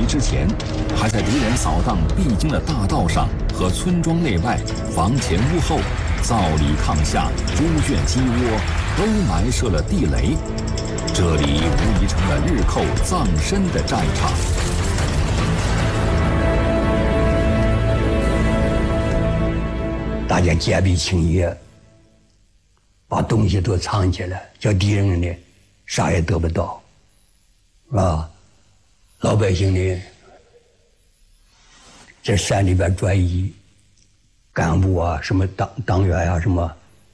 离之前，还在敌人扫荡必经的大道上和村庄内外、房前屋后、灶里炕下、猪圈鸡窝都埋设了地雷，这里无疑成了日寇葬身的战场。 大家坚壁清野，把东西都藏起来，叫敌人呢啥也得不到，是吧？老百姓呢在山里边转移，干部啊，什么党员啊，什么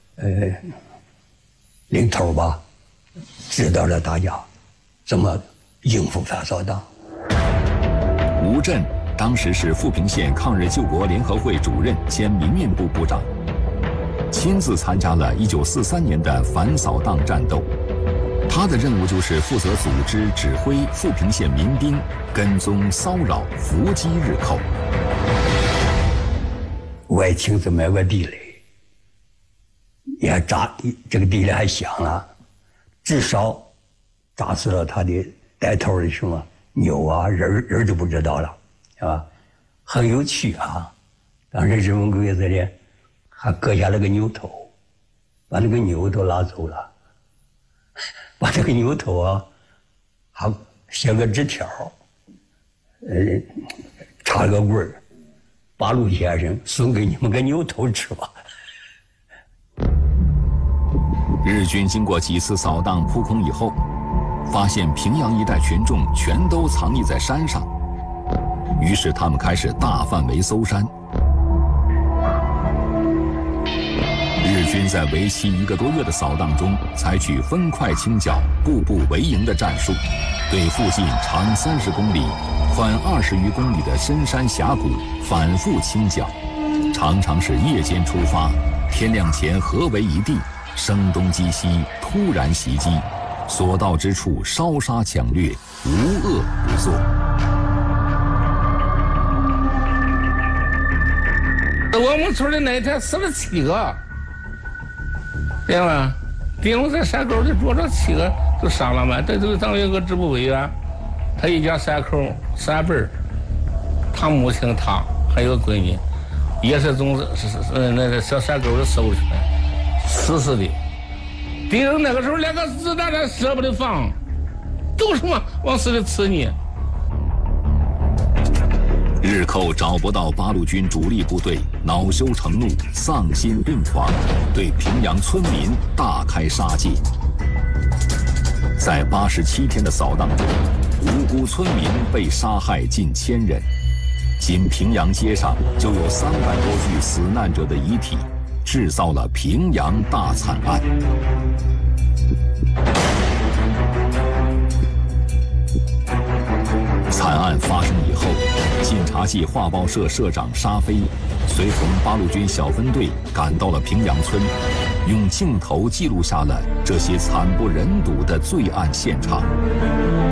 领头吧，知道了大家怎么应付他扫荡。 吴震当时是富平县抗日救国联合会主任兼民运部部长，亲自参加了1943年的反扫荡战斗。他的任务就是负责组织指挥富平县民兵跟踪骚扰伏击日寇。 我亲自埋过地雷，也炸这个地雷还响了，至少炸死了他的带头的什么牛啊人就不知道了，是吧？很有趣啊！当时日本鬼子呢还割下了个牛头，把那个牛头拿走了，把这个牛头啊还写个纸条，插个棍儿，八路先生送给你们个牛头吃吧。 日军经过几次扫荡扑空以后，发现平阳一带群众全都藏匿在山上，于是他们开始大范围搜山。日军在为期1个多月的扫荡中，采取分块清剿、步步为营的战术，对附近长30公里、宽20余公里的深山峡谷反复清剿，常常是夜间出发，天亮前合围一地，声东击西，突然袭击，所到之处烧杀抢掠，无恶不作。 我们村的那一天死了7个，对吧？顶龙在山沟里捉着7个都伤了嘛。这就是咱有个支部委员，他一家3口3辈儿，他母亲他还有个闺女，也是从那个小山沟里搜出来，死的。敌人那个时候连个子弹都舍不得放，都什么往死里刺你。 日寇找不到八路军主力部队，恼羞成怒，丧心病狂，对平阳村民大开杀戒。在87天的扫荡中，无辜村民被杀害近1000人，仅平阳街上就有300多具死难者的遗体，制造了平阳大惨案。惨案发生以后，晋察冀画报社社长沙飞随同八路军小分队赶到了平阳村，用镜头记录下了这些惨不忍睹的罪案现场。